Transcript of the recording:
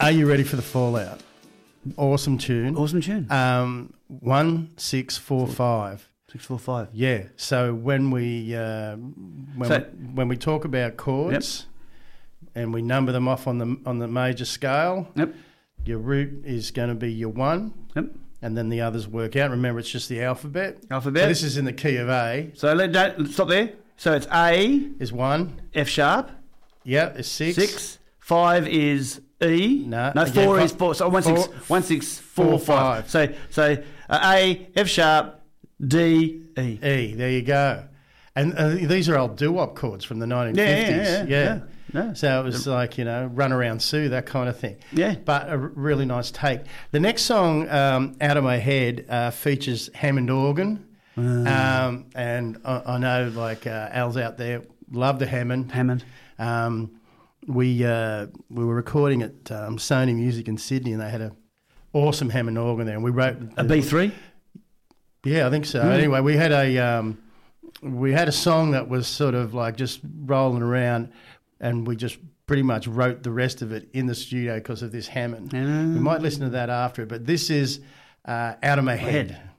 Are you ready for the Fallout? Awesome tune. 1645. 645. Yeah. So when we talk about chords, and we number them off on the major scale, your root is going to be your 1. Yep. And then the others work out. Remember, it's just the alphabet. So this is in the key of A. So don't stop there. So it's A is 1. F sharp. Yeah, is 6. 6. 5 is E. No, 4 is 4. So 1 6 4 5. So A F sharp D E. E. There you go. And these are old doo-wop chords from the 1950s. Yeah. So it was like, Run Around Sue, that kind of thing. Yeah. But a really nice take. The next song, Out of My Head, features Hammond organ. And I know, Al's out there, love the Hammond. We were recording at Sony Music in Sydney, and they had an awesome Hammond organ there. And we wrote... A B3? Yeah, I think so. Anyway, we had a song that was sort of like just rolling around, and we just pretty much wrote the rest of it in the studio because of this Hammond. We might listen to that after, but this is Out of My Head.